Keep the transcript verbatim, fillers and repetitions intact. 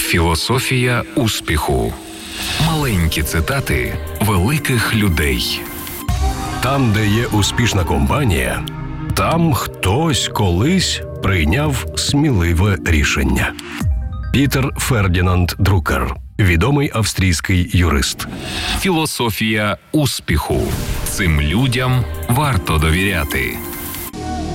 Філософія успіху. Маленькі цитати великих людей. Там, де є успішна компанія, там хтось колись прийняв сміливе рішення. Пітер Фердінанд Друкер, відомий австрійський юрист. Філософія успіху. Цим людям варто довіряти.